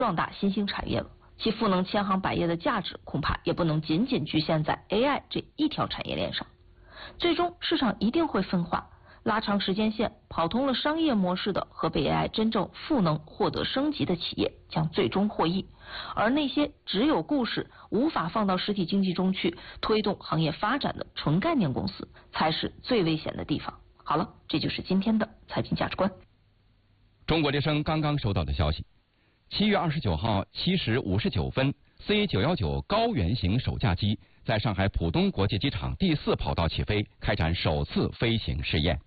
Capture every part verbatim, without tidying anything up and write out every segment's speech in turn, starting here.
壮大新兴产业了，其赋能千行百业的价值恐怕也不能仅仅局限在 A I 这一条产业链上。最终市场一定会分化，拉长时间线，跑通了商业模式的和被 A I 真正赋能获得升级的企业将最终获益，而那些只有故事无法放到实体经济中去推动行业发展的纯概念公司才是最危险的地方。好了，这就是今天的财经价值观。 中国之声刚刚收到的消息，七月二十九号七时五十九分 C 九一九高原型首架机在上海浦东国际机场第四跑道起飞，开展首次飞行试验。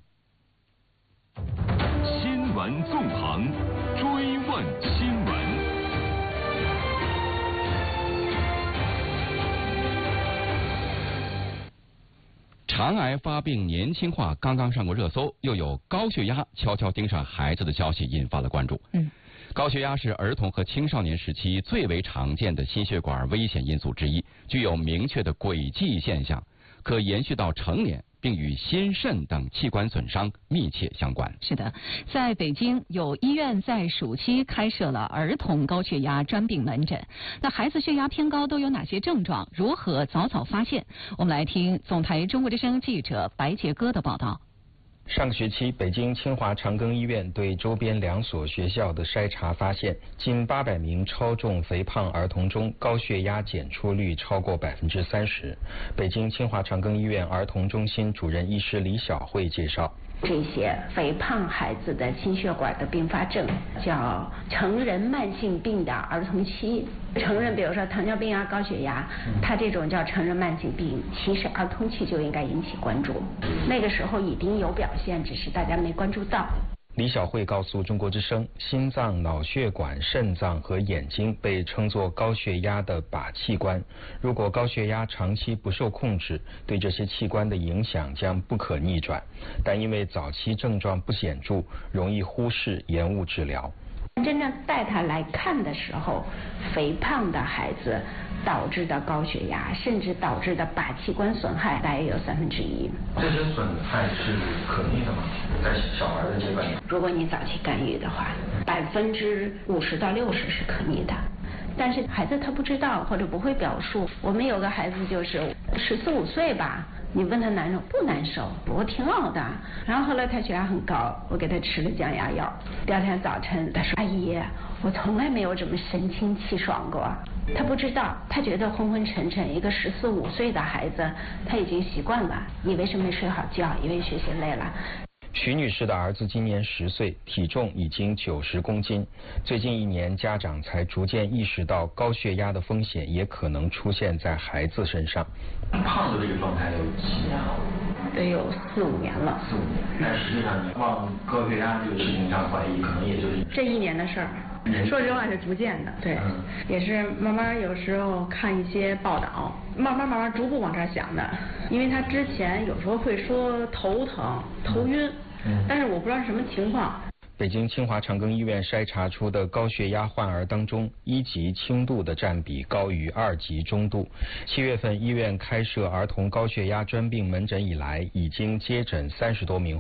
新闻纵横，追问新闻。 肠癌发病年轻化刚刚上过热搜，又有高血压悄悄盯上孩子的消息引发了关注。 嗯， 高血压是儿童和青少年时期最为常见的心血管危险因素之一，具有明确的轨迹现象，可延续到成年，并与心肾等器官损伤密切相关。 是的，在北京有医院在暑期开设了儿童高血压专病门诊。那孩子血压偏高都有哪些症状？如何早早发现？我们来听总台中国之声记者白杰哥的报道。 上个学期，北京清华长庚医院对周边两所学校的筛查发现，近八百名超重肥胖儿童中，高血压检出率超过百分之三十。北京清华长庚医院儿童中心主任医师李晓慧介绍， 这些肥胖孩子的心血管的并发症叫成人慢性病的儿童期。成人比如说糖尿病啊、高血压，它这种叫成人慢性病，其实儿童期就应该引起关注，那个时候已经有表现，只是大家没关注到。 李晓慧告诉中国之声，心脏、脑血管、肾脏和眼睛被称作高血压的靶器官。如果高血压长期不受控制，对这些器官的影响将不可逆转。但因为早期症状不显著，容易忽视、延误治疗。 真正带他来看的时候，肥胖的孩子导致的高血压，甚至导致的靶器官损害，大约有三分之一。 这些损害是可逆的吗？在小孩的阶段， 如果你早期干预的话，百分之五十到六十是可逆的。但是孩子他不知道或者不会表述。我们有个孩子就是十四五岁吧，你问他难受不难受，我挺好的。然后后来他血压很高，我给他吃了降压药。第二天早晨他说：“阿姨，我从来没有这么神清气爽过。”他不知道，他觉得昏昏沉沉。一个十四五岁的孩子，他已经习惯了，以为是没睡好觉，以为学习累了。 徐女士的儿子今年十岁，体重已经九十公斤。最近一年，家长才逐渐意识到高血压的风险也可能出现在孩子身上。 胖的这个状态有几年了？ 得有四五年了。 四五年，但实际上你往高血压这个事情上怀疑，可能也就是这一年的事儿。说实话是逐渐的，对，嗯、也是慢慢有时候看一些报道，慢慢慢慢逐步往这儿想的。因为他之前有时候会说头疼、头晕，嗯、但是我不知道是什么情况。 北京清华长庚医院筛查出的高血压患儿当中，一级轻度的占比高于二级中度。七月份医院开设儿童高血压专病门诊以来，已经接诊三十多名